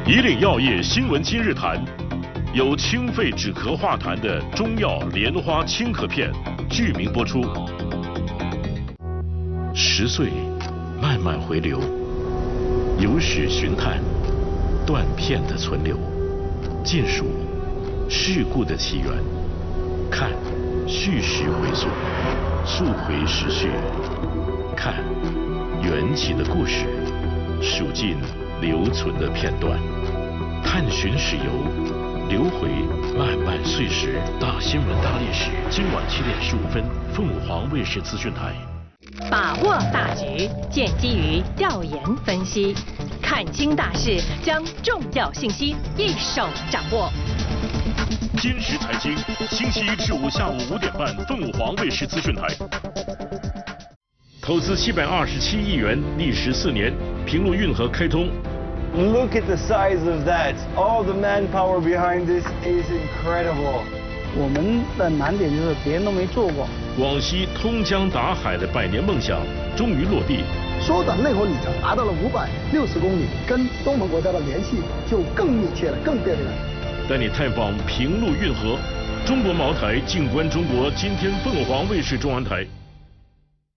以岭药业新闻今日谈，由清肺止咳化痰的中药莲花清咳片剧名播出。10岁慢慢回流，有史寻探断片的存留，尽数事故的起源，看虚实回溯，溯回时序，看缘起的故事，数尽留存的片段，探寻史游，留回漫漫岁时。大新闻大历史，今晚7点15分，凤凰卫视资讯台。 把握大局，建基于调研分析，看清大事，将重要信息一手掌握。 今时财经，星期1至5下午5点半，凤凰卫视资讯台。投资727亿元，历时4年，平陆运河开通。 Look at the size of that. All the manpower behind this is incredible. 我们的难点就是别人都没做过。 广西通江达海的100年梦想终于落地， 缩短内河里程达到了560公里，跟东盟国家的联系就更密切了，更便利了。 带你探访平陆运河。中国茅台，静观中国。今天凤凰卫视中文台。